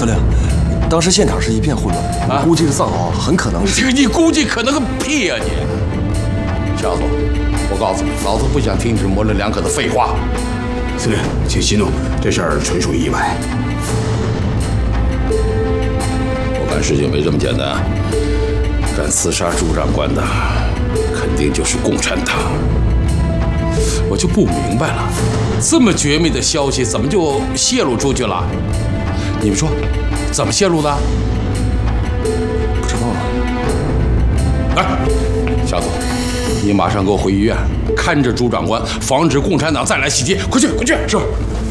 司令，当时现场是一片混乱，估计是藏獒很可能是。 你估计可能个屁呀你！小子，我告诉你，老子不想听你这模棱两可的废话。 司令，请息怒，这事儿纯属意外。 我看事情没这么简单，敢刺杀朱长官的，肯定就是共产党。我就不明白了，这么绝密的消息怎么就泄露出去了？你们说，怎么泄露的？ 不知道啊。 来，小子，你马上给我回医院，看着朱长官，防止共产党再来袭击。快去，快去！是。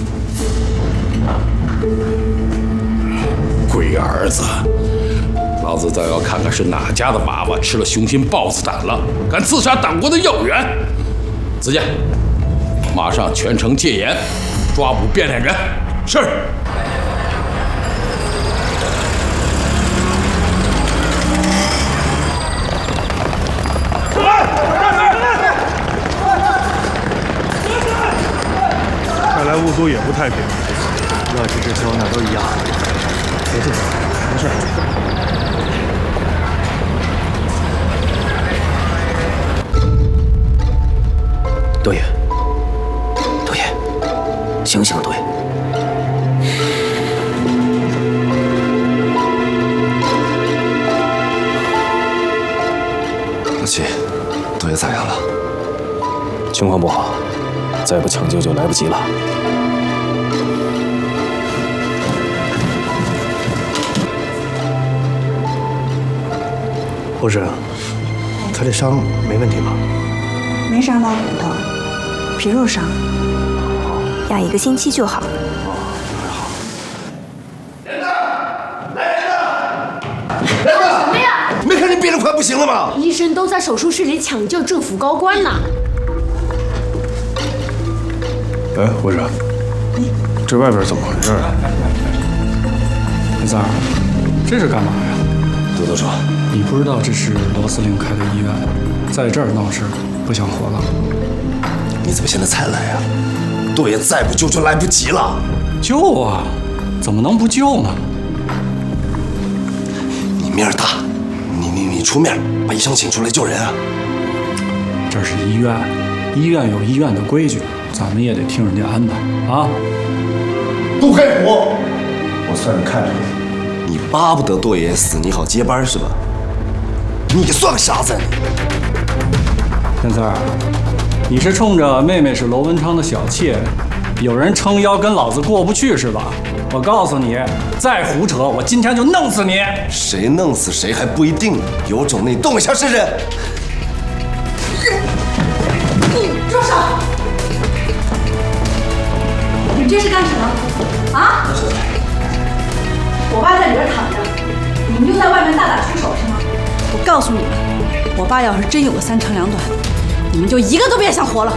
龟儿子，老子倒要看看是哪家的娃娃吃了雄心豹子胆了，敢刺杀党国的要员！子健，马上全城戒严，抓捕变脸人。是。 看来雾都也不太平， 乱世之秋哪都一样。别动，没事。 多爷，多爷，醒醒啊，多爷！ 老七，多爷咋样了？ 情况不好，再不抢救就来不及了。 护士，他这伤没问题吧？ 没伤到骨头，皮肉伤，养1个星期就好。 人呢？来人呢？人呢？ 什么呀？ 没看见病人快不行了吗？ 医生都在手术室里抢救政府高官呢。 哎，护士，这外边怎么回事啊？ 黑三儿，这是干嘛呀？ 多多说， 你不知道这是罗司令开的医院，在这儿闹事，不想活了。 你怎么现在才来呀？多爷再不救就来不及了。 救啊！怎么能不救呢？ 你面儿大，你出面把医生请出来救人啊！ 这是医院，医院有医院的规矩，咱们也得听人家安排啊！ 杜开虎，我算是看着你，你巴不得多爷死，你好接班是吧？你算个啥子？ 天三儿，你是冲着妹妹是罗文昌的小妾，有人撑腰跟老子过不去是吧？我告诉你，再胡扯，我今天就弄死你！ 谁弄死谁还不一定，有种你动一下试试！ 住手！你这是干什么？啊？我爸在里边躺着，你们就在外面大打出手是吗？我告诉你们，我爸要是真有个3长2短，你们就一个都别想活了。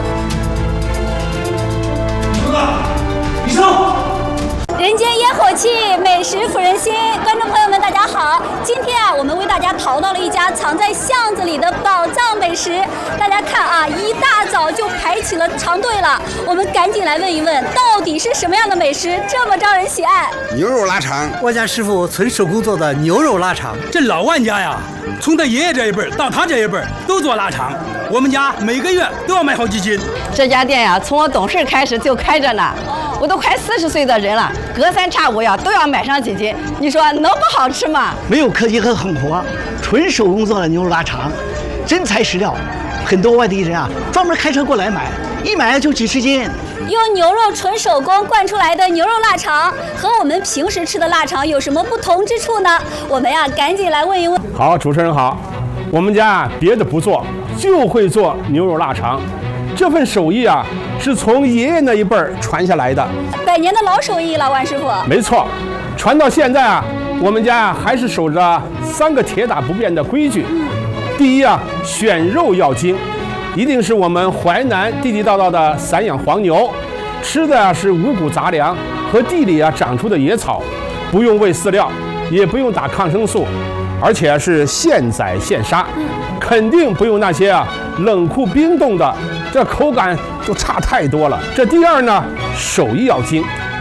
医生。 人间烟火气，美食抚人心。观众朋友们，大家好！今天啊，我们为大家淘到了一家藏在巷子里的宝藏美食。大家看啊，一大早就排起了长队了。我们赶紧来问一问，到底是什么样的美食这么招人喜爱？ 牛肉腊肠， 我家师傅纯手工做的牛肉腊肠。 这老万家呀，从他爷爷这一辈到他这一辈都做腊肠。我们家每个月都要买好几斤。 这家店呀，从我懂事开始就开着呢。我都快40岁的人了，隔3差5呀都要买上几斤，你说能不好吃吗？ 没有科技和狠活，纯手工做的牛肉腊肠，真材实料。很多外地人啊，专门开车过来买，一买就几十斤。 用牛肉纯手工灌出来的牛肉腊肠，和我们平时吃的腊肠有什么不同之处呢？我们呀，赶紧来问一问。 好，主持人好，我们家别的不做，就会做牛肉腊肠。这份手艺啊，是从爷爷那一辈传下来的 ，100年的老手艺了，万师傅。 没错，传到现在啊，我们家还是守着3个铁打不变的规矩。第一啊，选肉要精，一定是我们淮南地地道道的散养黄牛，吃的啊是五谷杂粮和地里啊长出的野草，不用喂饲料，也不用打抗生素，而且是现宰现杀，肯定不用那些啊冷库冰冻的，这口感就差太多了。这第二呢，手艺要精，